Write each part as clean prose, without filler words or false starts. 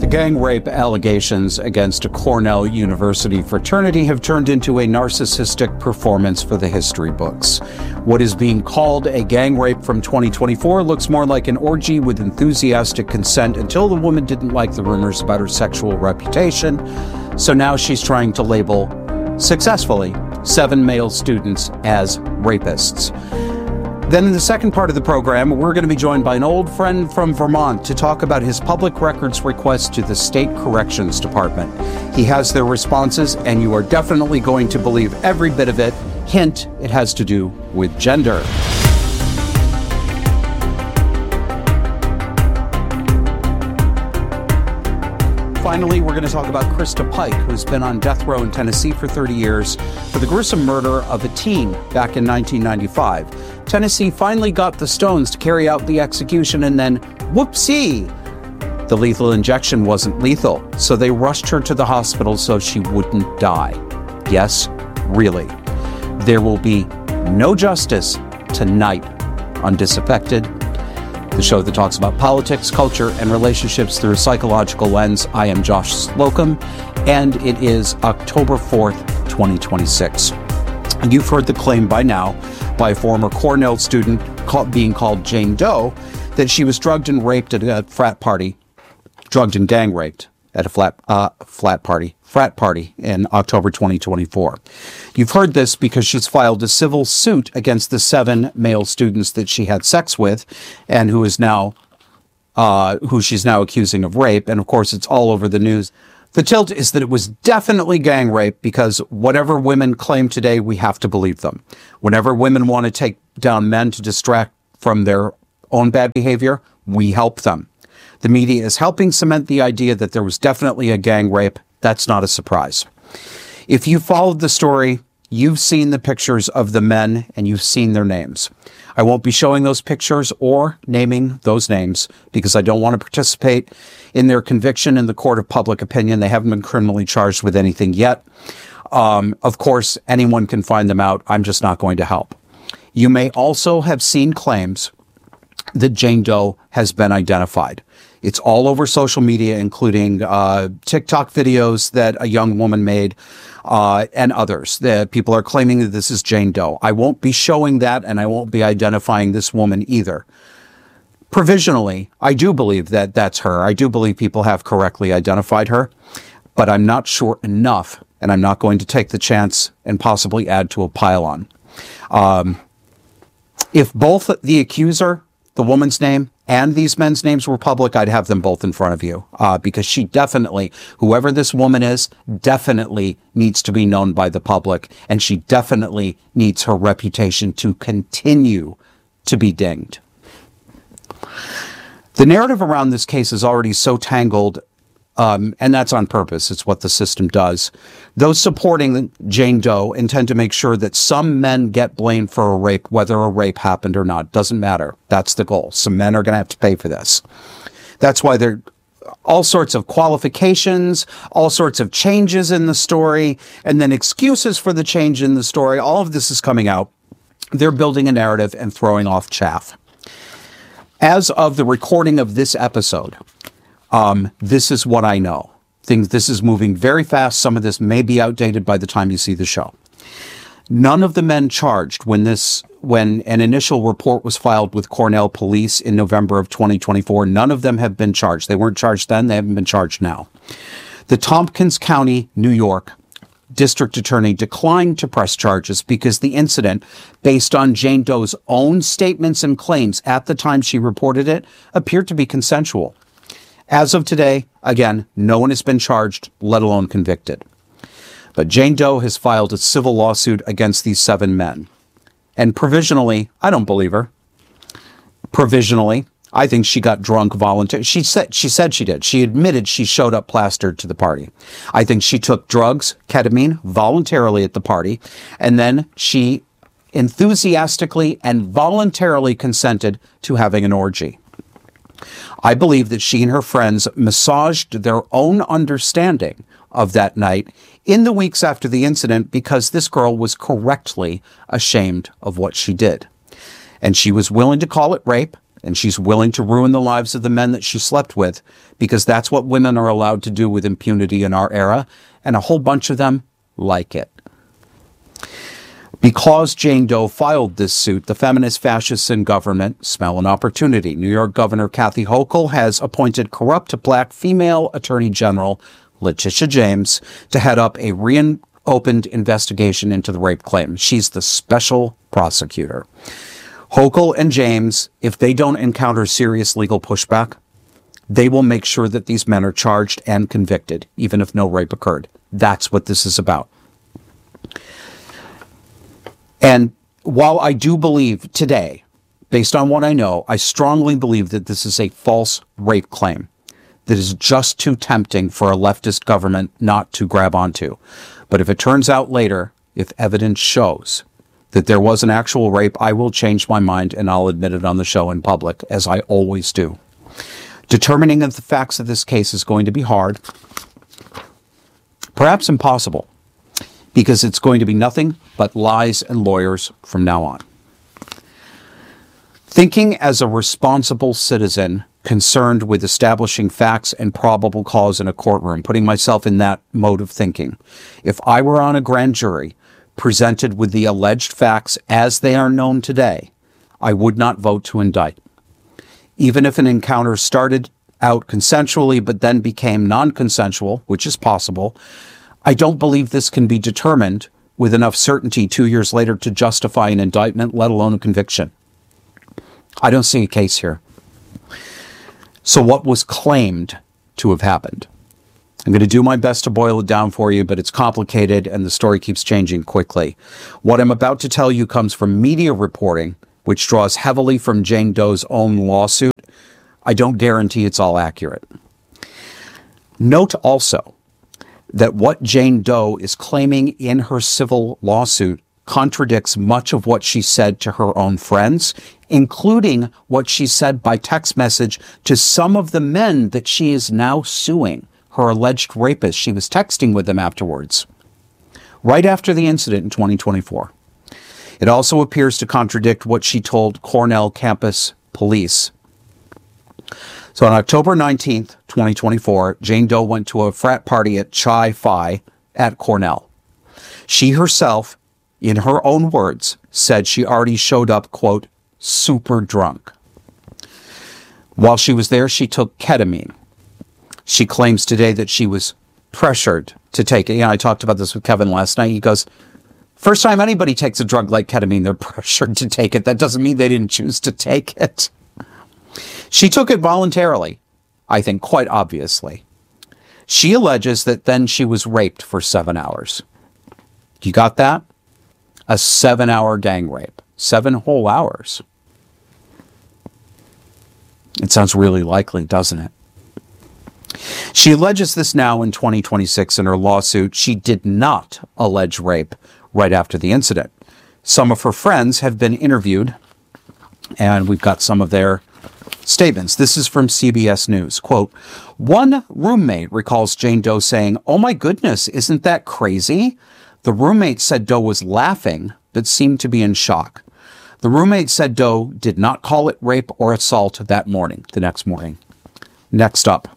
Gang rape allegations against a Cornell University fraternity have turned into a narcissistic performance for the history books. What is being called a gang rape from 2024 looks more like an orgy with enthusiastic consent until the woman didn't like the rumors about her sexual reputation. So now she's trying to label, successfully, 7 male students as rapists. Then in the second part of the program, we're going to be joined by an old friend from Vermont to talk about his public records request to the State Corrections Department. He has their responses, and you are definitely going to believe every bit of it. Hint, it has to do with gender. Finally, we're going to talk about Krista Pike, who's been on death row in Tennessee for 30 years for the gruesome murder of a teen back in 1995. Tennessee finally got the stones to carry out the execution, and then, whoopsie, the lethal injection wasn't lethal, so they rushed her to the hospital so she wouldn't die. Yes, really. There will be no justice tonight on Disaffected, the show that talks about politics, culture, and relationships through a psychological lens. I am Josh Slocum, and it is October 4th, 2026. You've heard the claim by now by a former Cornell student being called Jane Doe that she was drugged and raped at a frat party, drugged and gang raped at a frat party in October 2024. You've heard this because she's filed a civil suit against the 7 male students that she had sex with and who she's now accusing of rape. And of course, it's all over the news. The tilt is that it was definitely gang rape because whatever women claim today, we have to believe them. Whenever women want to take down men to distract from their own bad behavior, we help them. The media is helping cement the idea that there was definitely a gang rape. That's not a surprise. If you followed the story, you've seen the pictures of the men and you've seen their names. I won't be showing those pictures or naming those names because I don't want to participate in their conviction in the court of public opinion. They haven't been criminally charged with anything yet. Of course, anyone can find them out. I'm just not going to help. You may also have seen claims that Jane Doe has been identified. It's all over social media, including TikTok videos that a young woman made and others. That people are claiming that this is Jane Doe. I won't be showing that, and I won't be identifying this woman either. Provisionally, I do believe that that's her. I do believe people have correctly identified her, but I'm not sure enough, and I'm not going to take the chance and possibly add to a pile-on. If both the accuser, the woman's name, and these men's names were public, I'd have them both in front of you because she definitely, whoever this woman is, definitely needs to be known by the public, and she definitely needs her reputation to continue to be dinged. The narrative around this case is already so tangled, and that's on purpose. It's what the system does. Those supporting Jane Doe intend to make sure that some men get blamed for a rape, whether a rape happened or not. Doesn't matter. That's the goal. Some men are going to have to pay for this. That's why there are all sorts of qualifications, all sorts of changes in the story, and then excuses for the change in the story. All of this is coming out. They're building a narrative and throwing off chaff. As of the recording of this episode, this is what I know. This is moving very fast. Some of this may be outdated by the time you see the show. None of the men charged when an initial report was filed with Cornell Police in November of 2024, none of them have been charged. They weren't charged then. They haven't been charged now. The Tompkins County, New York District Attorney declined to press charges because the incident, based on Jane Doe's own statements and claims at the time she reported it, appeared to be consensual. As of today, again, no one has been charged, let alone convicted. But Jane Doe has filed a civil lawsuit against these 7 men. And provisionally, I don't believe her. Provisionally, I think she got drunk voluntarily. She said she did. She admitted she showed up plastered to the party. I think she took drugs, ketamine, voluntarily at the party, and then she enthusiastically and voluntarily consented to having an orgy. I believe that she and her friends massaged their own understanding of that night in the weeks after the incident because this girl was correctly ashamed of what she did. And she was willing to call it rape, and she's willing to ruin the lives of the men that she slept with, because that's what women are allowed to do with impunity in our era, and a whole bunch of them like it. Because Jane Doe filed this suit, the feminist fascists in government smell an opportunity. New York Governor Kathy Hochul has appointed corrupt black female Attorney General Letitia James to head up a reopened investigation into the rape claim. She's the special prosecutor. Hochul and James, if they don't encounter serious legal pushback, they will make sure that these men are charged and convicted, even if no rape occurred. That's what this is about. And while I do believe today, based on what I know, I strongly believe that this is a false rape claim that is just too tempting for a leftist government not to grab onto. But if it turns out later, if evidence shows that there was an actual rape, I will change my mind and I'll admit it on the show in public, as I always do. Determining the facts of this case is going to be hard, perhaps impossible, because it's going to be nothing but lies and lawyers from now on. Thinking as a responsible citizen concerned with establishing facts and probable cause in a courtroom, putting myself in that mode of thinking, if I were on a grand jury presented with the alleged facts as they are known today, I would not vote to indict. Even if an encounter started out consensually but then became non-consensual, which is possible, I don't believe this can be determined with enough certainty 2 years later to justify an indictment, let alone a conviction. I don't see a case here. So what was claimed to have happened? I'm going to do my best to boil it down for you, but it's complicated and the story keeps changing quickly. What I'm about to tell you comes from media reporting, which draws heavily from Jane Doe's own lawsuit. I don't guarantee it's all accurate. Note also that what Jane Doe is claiming in her civil lawsuit contradicts much of what she said to her own friends, including what she said by text message to some of the men that she is now suing, her alleged rapists. She was texting with them afterwards, right after the incident in 2024. It also appears to contradict what she told Cornell campus police. So on October 19th, 2024, Jane Doe went to a frat party at Chi Phi at Cornell. She herself, in her own words, said she already showed up, quote, super drunk. While she was there, she took ketamine. She claims today that she was pressured to take it. You know, I talked about this with Kevin last night. He goes, first time anybody takes a drug like ketamine, they're pressured to take it. That doesn't mean they didn't choose to take it. She took it voluntarily, I think, quite obviously. She alleges that then she was raped for 7 hours. You got that? A 7-hour gang rape. 7 whole hours. It sounds really likely, doesn't it? She alleges this now in 2026 in her lawsuit. She did not allege rape right after the incident. Some of her friends have been interviewed, and we've got some of their statements. This is from CBS News. Quote, one roommate recalls Jane Doe saying, "Oh my goodness, isn't that crazy?" The roommate said Doe was laughing, but seemed to be in shock. The roommate said Doe did not call it rape or assault that morning, the next morning. Next up.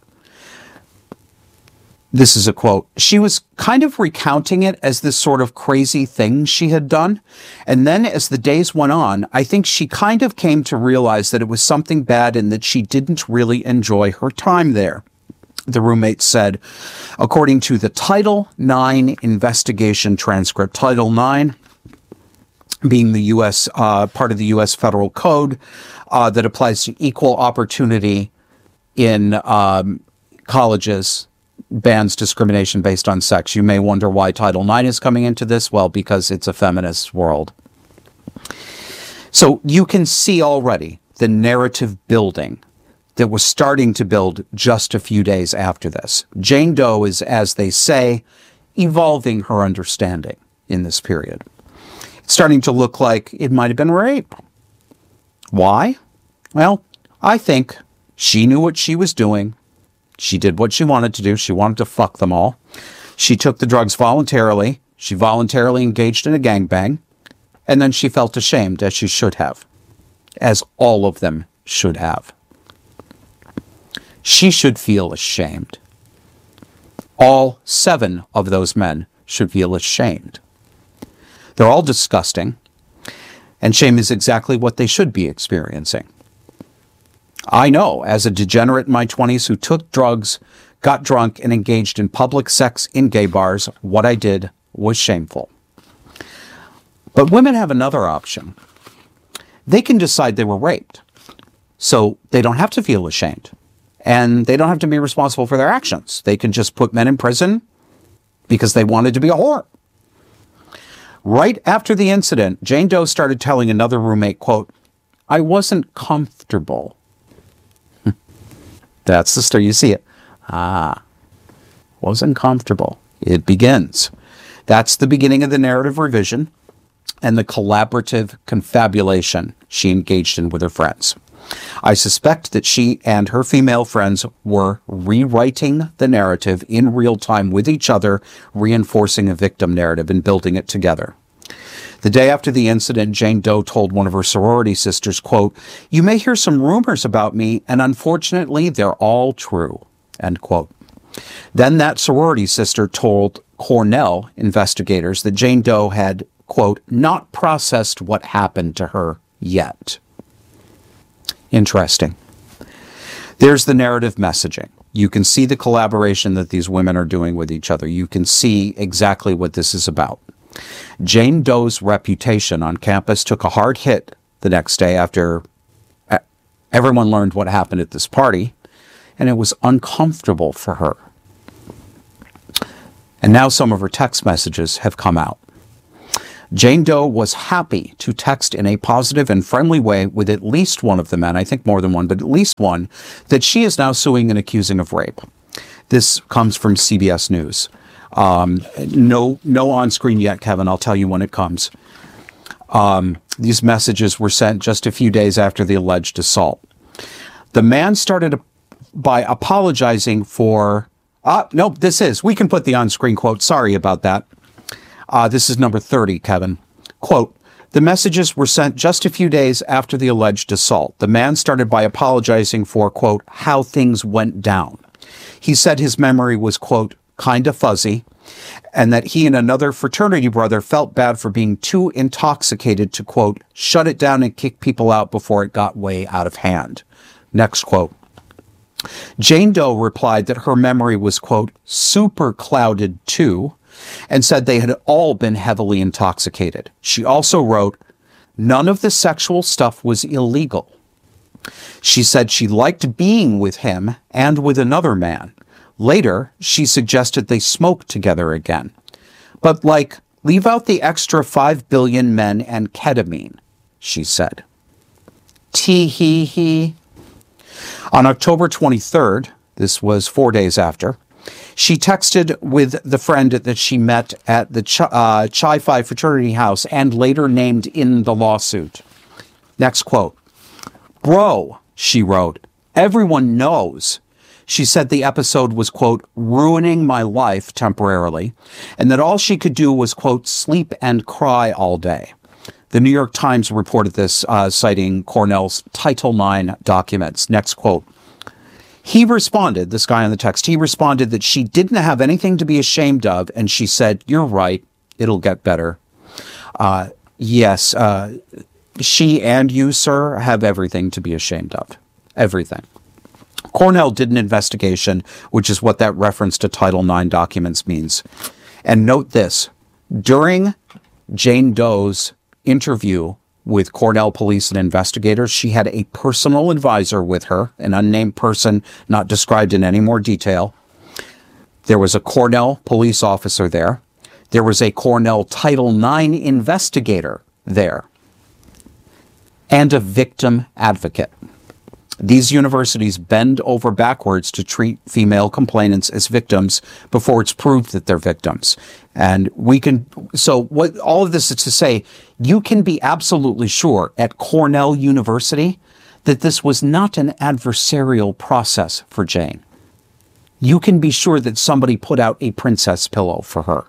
This is a quote. She was kind of recounting it as this sort of crazy thing she had done. And then as the days went on, I think she kind of came to realize that it was something bad and that she didn't really enjoy her time there. The roommate said, according to the Title IX investigation transcript, Title IX being the U.S., part of the U.S. federal code that applies to equal opportunity in colleges, bans discrimination based on sex. You may wonder why Title IX is coming into this. Well, because it's a feminist world. So you can see already the narrative building that was starting to build just a few days after this. Jane Doe is, as they say, evolving her understanding in this period. It's starting to look like it might have been rape. Why? Well, I think she knew what she was doing. She did what she wanted to do. She wanted to fuck them all. She took the drugs voluntarily. She voluntarily engaged in a gangbang. And then she felt ashamed, as she should have, as all of them should have. She should feel ashamed. All 7 of those men should feel ashamed. They're all disgusting, and shame is exactly what they should be experiencing. I know, as a degenerate in my 20s who took drugs, got drunk, and engaged in public sex in gay bars, what I did was shameful. But women have another option. They can decide they were raped, so they don't have to feel ashamed, and they don't have to be responsible for their actions. They can just put men in prison because they wanted to be a whore. Right after the incident, Jane Doe started telling another roommate, quote, "I wasn't comfortable." That's the story. You see it. Wasn't comfortable. It begins. That's the beginning of the narrative revision and the collaborative confabulation she engaged in with her friends. I suspect that she and her female friends were rewriting the narrative in real time with each other, reinforcing a victim narrative and building it together. The day after the incident, Jane Doe told one of her sorority sisters, quote, "You may hear some rumors about me, and unfortunately, they're all true," end quote. Then that sorority sister told Cornell investigators that Jane Doe had, quote, "not processed what happened to her yet." Interesting. There's the narrative messaging. You can see the collaboration that these women are doing with each other. You can see exactly what this is about. Jane Doe's reputation on campus took a hard hit the next day after everyone learned what happened at this party, and it was uncomfortable for her. And now some of her text messages have come out. Jane Doe was happy to text in a positive and friendly way with at least one of the men, I think more than one, but at least one, that she is now suing and accusing of rape. This comes from CBS News. No on screen yet, Kevin. I'll tell you when it comes. These messages were sent just a few days after the alleged assault. The man started by apologizing for, we can put the on-screen quote. Sorry about that. This is number 30, Kevin. Quote, "The messages were sent just a few days after the alleged assault. The man started by apologizing for, quote, how things went down. He said his memory was, quote, kind of fuzzy, and that he and another fraternity brother felt bad for being too intoxicated to, quote, shut it down and kick people out before it got way out of hand." Next quote. Jane Doe replied that her memory was, quote, super clouded too, and said they had all been heavily intoxicated. She also wrote, none of the sexual stuff was illegal. She said she liked being with him and with another man. Later, she suggested they smoke together again. But leave out the extra 5 billion men and ketamine, she said. Tee-hee-hee. On October 23rd, this was 4 days after, she texted with the friend that she met at the Chi Phi fraternity house and later named in the lawsuit. Next quote. "Bro," she wrote, "everyone knows." She said the episode was, quote, ruining my life temporarily, and that all she could do was, quote, sleep and cry all day. The New York Times reported this, citing Cornell's Title IX documents. Next quote. He responded, this guy on the text, he responded that she didn't have anything to be ashamed of, and she said, "You're right, it'll get better." Yes, she and you, sir, have everything to be ashamed of. Everything. Cornell did an investigation, which is what that reference to Title IX documents means. And note this, during Jane Doe's interview with Cornell police and investigators, she had a personal advisor with her, an unnamed person not described in any more detail. There was a Cornell police officer there. There was a Cornell Title IX investigator there, and a victim advocate. These universities bend over backwards to treat female complainants as victims before it's proved that they're victims. And what all of this is to say, you can be absolutely sure at Cornell University that this was not an adversarial process for Jane. You can be sure that somebody put out a princess pillow for her.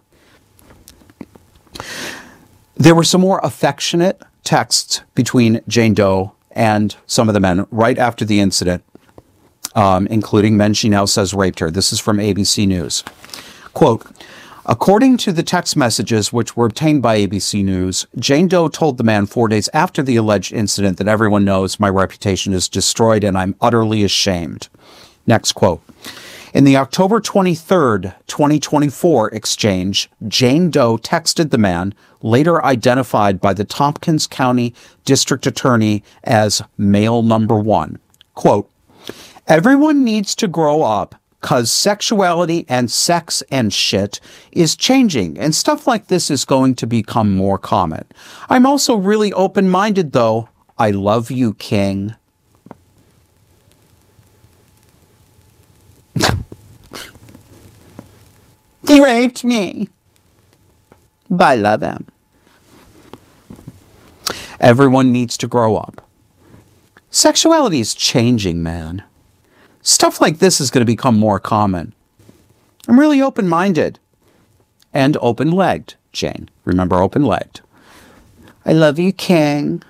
There were some more affectionate texts between Jane Doe and some of the men right after the incident, including men she now says raped her. This is from ABC News. Quote, according to the text messages which were obtained by ABC News, Jane Doe told the man 4 days after the alleged incident that everyone knows my reputation is destroyed and I'm utterly ashamed. Next quote. In the October 23rd, 2024 exchange, Jane Doe texted the man, later identified by the Tompkins County District Attorney as male number 1. Quote, everyone needs to grow up because sexuality and sex and shit is changing and stuff like this is going to become more common. I'm also really open-minded though. I love you, King. He raped me. But I love him. Everyone needs to grow up. Sexuality is changing, man. Stuff like this is going to become more common. I'm really open-minded. And open-legged, Jane. Remember, open-legged. I love you, King.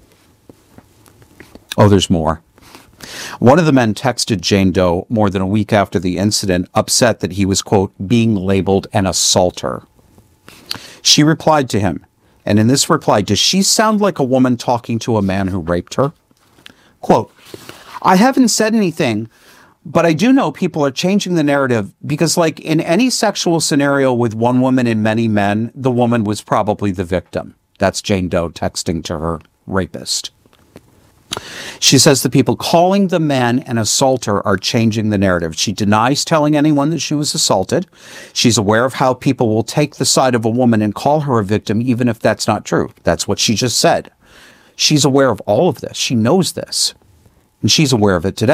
Oh, there's more. One of the men texted Jane Doe more than a week after the incident, upset that he was, quote, being labeled an assaulter. She replied to him, and in this reply, does she sound like a woman talking to a man who raped her? Quote, I haven't said anything, but I do know people are changing the narrative because, like in any sexual scenario with one woman and many men, the woman was probably the victim. That's Jane Doe texting to her rapist. She says the people calling the man an assaulter are changing the narrative. She denies telling anyone that she was assaulted. She's aware of how people will take the side of a woman and call her a victim, even if that's not true. That's what she just said. She's aware of all of this. She knows this. And she's aware of it today.